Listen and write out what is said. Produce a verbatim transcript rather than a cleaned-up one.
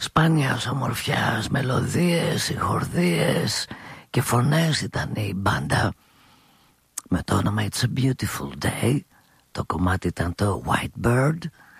σπάνιας ομορφιάς, μελωδίες, συγχορδίες και φωνές ήταν η μπάντα με το όνομα It's a Beautiful Day. Το κομμάτι ήταν το White Bird